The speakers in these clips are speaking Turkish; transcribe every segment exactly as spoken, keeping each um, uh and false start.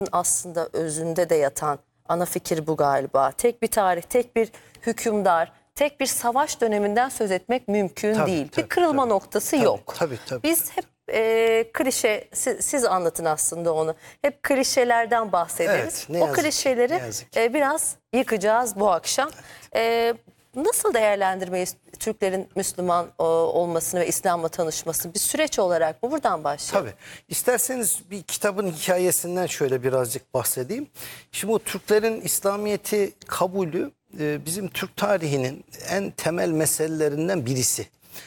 aslında özünde de yatan ana fikir bu galiba. Tek bir tarih, tek bir hükümdar, tek bir savaş döneminden söz etmek mümkün Tabii, değil. tabii, bir kırılma tabii. noktası Tabii, yok. tabii, tabii, Biz tabii. hep e, klişe, siz, siz anlatın aslında onu. Hep klişelerden bahsederiz. Evet, ne o yazık ki, klişeleri ne yazık ki. e, biraz yıkacağız bu akşam. E, nasıl değerlendirmeyiz Türklerin Müslüman o, olmasını ve İslam'la tanışmasını? Bir süreç olarak mı? Buradan başlayalım. Tabii. İsterseniz bir kitabın hikayesinden şöyle birazcık bahsedeyim. Şimdi o Türklerin İslamiyet'i kabulü e, bizim Türk tarihinin en temel meselelerinden birisi.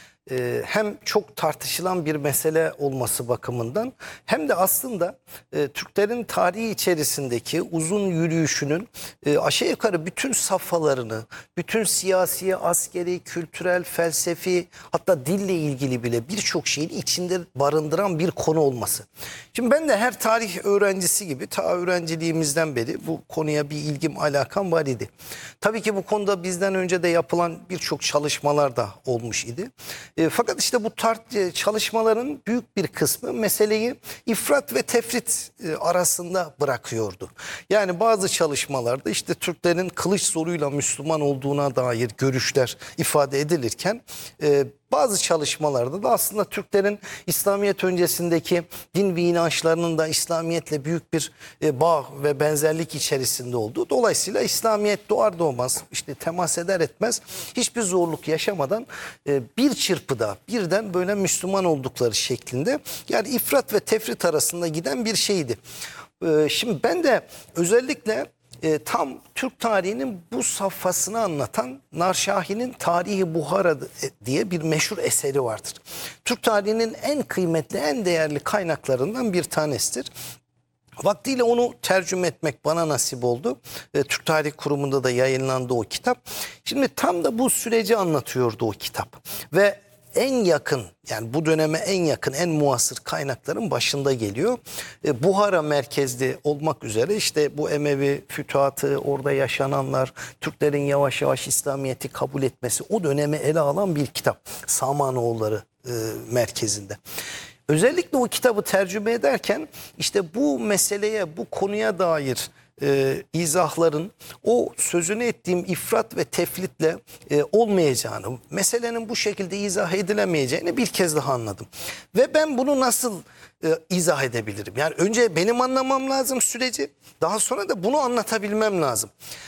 E, hem çok tartışılan bir mesele olması bakımından hem de aslında e, Türklerin tarihi içerisindeki uzun yürüyüşünün e, aşağı yukarı bütün safhalarını, bütün siyasi, askeri, kültürel, felsefi, hatta dille ilgili bile birçok şeyin içinde barındıran bir konu olması. Şimdi ben de her tarih öğrencisi gibi ta öğrenciliğimizden beri bu konuya bir ilgim, alakam var idi. Tabii ki bu konuda bizden önce de yapılan birçok çalışmalar da olmuş idi. E, fakat işte bu tart çalışmaların büyük bir kısmı meseleyi ifrat ve tefrit e, arasında bırakıyordu. Yani bazı çalışmalarda işte Türklerin kılıç zoruyla Müslüman olduğuna dair görüşler ifade edilirken e, bazı çalışmalarda da aslında Türklerin İslamiyet öncesindeki din ve inançlarının da İslamiyetle büyük bir e, bağ ve benzerlik içerisinde olduğu. Dolayısıyla İslamiyet doğar doğmaz işte temas eder etmez hiçbir zorluk yaşamadan e, bir çırpıda birden böyle Müslüman oldukları şeklinde, yani ifrat ve tefrit arasında giden bir şeydi. E, şimdi ben de özellikle E, tam Türk tarihinin bu safhasını anlatan Narşahi'nin Tarihi Buhara diye bir meşhur eseri vardır. Türk tarihinin en kıymetli, en değerli kaynaklarından bir tanesidir. Vaktiyle onu tercüme etmek bana nasip oldu. E, Türk Tarih Kurumu'nda da yayınlandı o kitap. Şimdi tam da bu süreci anlatıyordu o kitap. Ve en yakın, yani bu döneme en yakın, en muasır kaynakların başında geliyor. E, Buhara merkezli olmak üzere işte bu Emevi fütuhatı, orada yaşananlar, Türklerin yavaş yavaş İslamiyet'i kabul etmesi, o dönemi ele alan bir kitap. Samanoğulları e, merkezinde. Özellikle o kitabı tercüme ederken işte bu meseleye, bu konuya dair e, izahların o sözünü ettiğim ifrat ve tefritle e, olmayacağını, meselenin bu şekilde izah edilemeyeceğini bir kez daha anladım. Ve ben bunu nasıl e, izah edebilirim? Yani önce benim anlamam lazım süreci, daha sonra da bunu anlatabilmem lazım.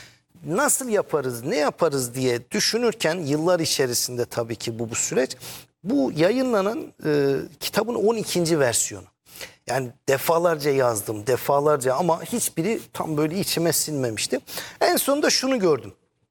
Nasıl yaparız, ne yaparız diye düşünürken yıllar içerisinde tabii ki bu, bu süreç, bu yayınlanan e, kitabın on ikinci versiyonu. Yani defalarca yazdım, defalarca, ama hiçbiri tam böyle içime sinmemişti. En sonunda şunu gördüm.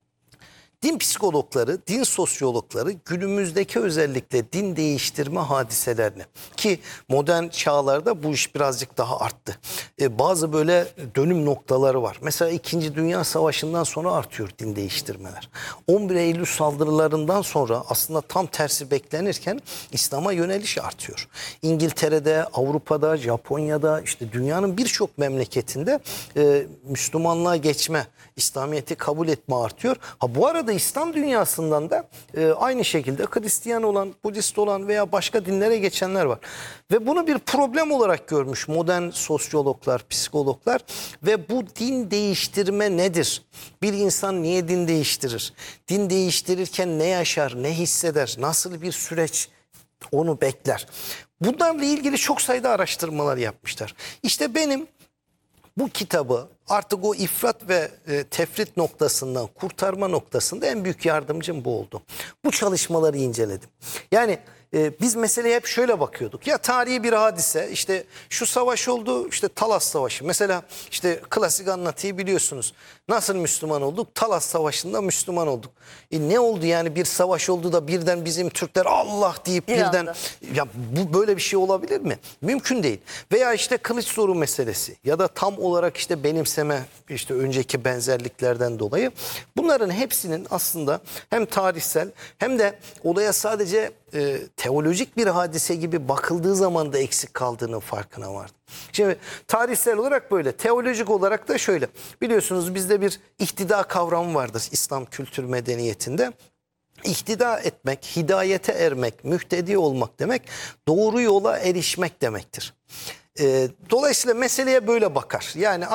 Din psikologları, din sosyologları günümüzdeki özellikle din değiştirme hadiselerini, ki modern çağlarda bu iş birazcık daha arttı. Ee, bazı böyle dönüm noktaları var. Mesela İkinci Dünya Savaşı'ndan sonra artıyor din değiştirmeler. on bir Eylül saldırılarından sonra aslında tam tersi beklenirken İslam'a yöneliş artıyor. İngiltere'de, Avrupa'da, Japonya'da, işte dünyanın birçok memleketinde e, Müslümanlığa geçme, İslamiyet'i kabul etme artıyor. Ha bu arada İslam dünyasından da e, aynı şekilde Hristiyan olan, Budist olan veya başka dinlere geçenler var. Ve bunu bir problem olarak görmüş modern sosyologlar, psikologlar ve bu din değiştirme nedir? Bir insan niye din değiştirir? Din değiştirirken ne yaşar, ne hisseder, nasıl bir süreç onu bekler? Bunlarla ilgili çok sayıda araştırmalar yapmışlar. İşte benim bu kitabı artık o ifrat ve e, tefrit noktasından, kurtarma noktasında en büyük yardımcım bu oldu. Bu çalışmaları inceledim. Yani e, biz meseleye hep şöyle bakıyorduk. Ya tarihi bir hadise, işte şu savaş oldu, işte Talas Savaşı. Mesela işte klasik anlatıyı biliyorsunuz. Nasıl Müslüman olduk? Talas Savaşı'nda Müslüman olduk. E ne oldu yani, bir savaş oldu da birden bizim Türkler Allah deyip Bir birden... anda. Ya bu böyle bir şey olabilir mi? Mümkün değil. Veya işte kılıç zoru meselesi ya da tam olarak işte benimseme, işte önceki benzerliklerden dolayı, bunların hepsinin aslında hem tarihsel hem de olaya sadece e, teolojik bir hadise gibi bakıldığı zaman da eksik kaldığının farkına vardım. Şimdi tarihsel olarak böyle, teolojik olarak da şöyle. Biliyorsunuz bizde bir ihtida kavramı vardır İslam kültür medeniyetinde. İhtida etmek, hidayete ermek, mühtedi olmak demek, doğru yola erişmek demektir. E, dolayısıyla meseleye böyle bakar. Yani